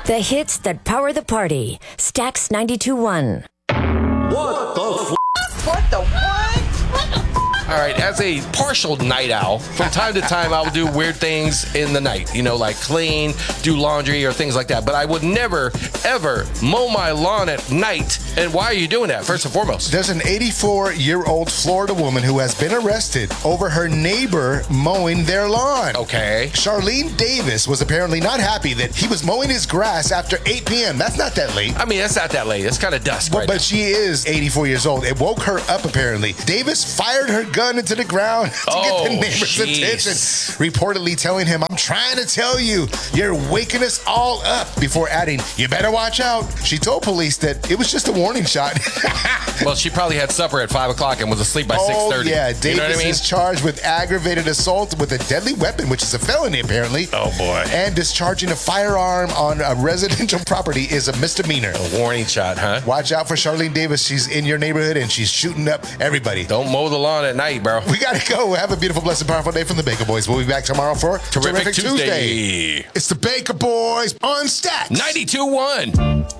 The hits that power the party. Stax 92.1. What the What the what? All right, as a partial night owl, from time to time I'll do weird things in the night, like clean, do laundry or things like that. But I would never, ever mow my lawn at night. And why are you doing that, first and foremost? There's an 84-year-old Florida woman who has been arrested over her neighbor mowing their lawn. Okay. Charlene Davis was apparently not happy that he was mowing his grass after 8 p.m. That's not that late. I mean, it's not that late. It's kind of dusk right But now. she is 84 years old. It woke her up, apparently. Davis fired her gun into the ground to get the neighbor's attention, reportedly telling him, "I'm trying to tell you, you're waking us all up," before adding, "You better watch out." She told police that it was just a warning shot. Well, she probably had supper at 5 o'clock and was asleep by 6:30. Yeah, Davis You know what I mean? is charged with aggravated assault with a deadly weapon, which is a felony, apparently. Oh, boy. And discharging a firearm on a residential property is a misdemeanor. A warning shot, huh? Watch out for Charlene Davis. She's in your neighborhood, and she's shooting up everybody. Don't mow the lawn at night, bro. We gotta go. Have a beautiful, blessed, powerful day from the Baker Boys. We'll be back tomorrow for Terrific Tuesday. It's the Baker Boys on Stax 92.1.